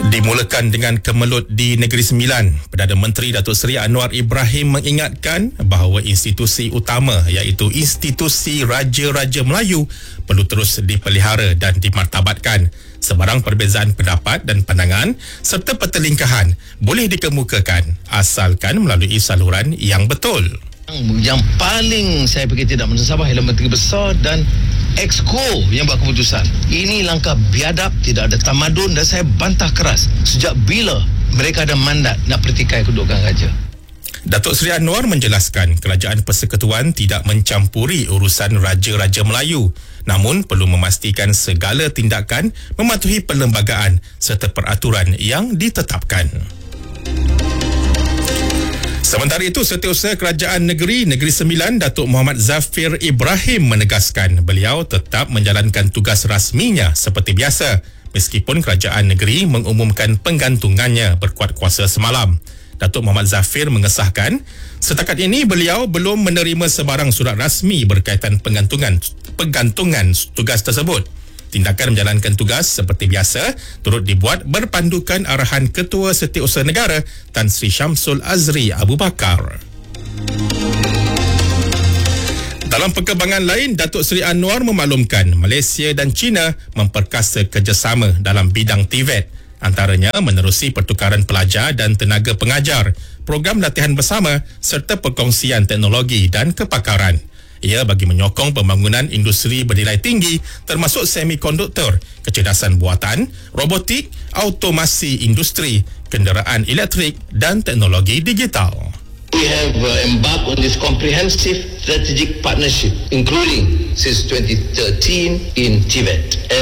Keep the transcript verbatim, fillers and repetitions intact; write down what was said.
Dimulakan dengan kemelut di Negeri Sembilan. Perdana Menteri Datuk Seri Anwar Ibrahim mengingatkan bahawa institusi utama iaitu institusi Raja-Raja Melayu perlu terus dipelihara dan dimartabatkan. Sebarang perbezaan pendapat dan pandangan serta pertelingkahan boleh dikemukakan asalkan melalui saluran yang betul. Yang paling saya fikir tidak mensabah ialah Menteri Besar dan Exco yang buat keputusan. Ini langkah biadab, tidak ada tamadun, dan saya bantah keras. Sejak bila mereka ada mandat nak pertikai kedudukan raja? Datuk Seri Anwar menjelaskan Kerajaan Persekutuan tidak mencampuri urusan Raja-Raja Melayu, namun perlu memastikan segala tindakan mematuhi perlembagaan serta peraturan yang ditetapkan. Sementara itu, Setiausaha Kerajaan Negeri Negeri Sembilan Datuk Muhammad Zafir Ibrahim menegaskan beliau tetap menjalankan tugas rasminya seperti biasa meskipun Kerajaan Negeri mengumumkan penggantungannya berkuat kuasa semalam. Datuk Muhammad Zafir mengesahkan setakat ini beliau belum menerima sebarang surat rasmi berkaitan penggantungan penggantungan tugas tersebut. Tindakan menjalankan tugas seperti biasa turut dibuat berpandukan arahan Ketua Setiausaha Negara Tan Sri Syamsul Azri Abu Bakar. Dalam perkembangan lain, Datuk Seri Anwar memaklumkan Malaysia dan China memperkasa kerjasama dalam bidang T V E T, antaranya menerusi pertukaran pelajar dan tenaga pengajar, program latihan bersama serta perkongsian teknologi dan kepakaran. Ia bagi menyokong pembangunan industri bernilai tinggi termasuk semikonduktor, kecerdasan buatan, robotik, automasi industri, kenderaan elektrik dan teknologi digital. We have uh, embarked on this comprehensive strategic partnership, including since twenty thirteen in Tibet.